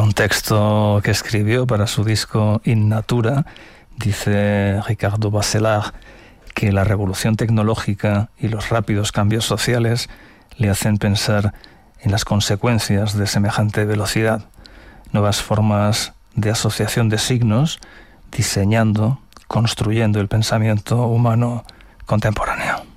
un texto que escribió para su disco In Natura, dice Ricardo Bachelard que la revolución tecnológica y los rápidos cambios sociales le hacen pensar en las consecuencias de semejante velocidad, nuevas formas de asociación de signos, diseñando, construyendo el pensamiento humano contemporáneo.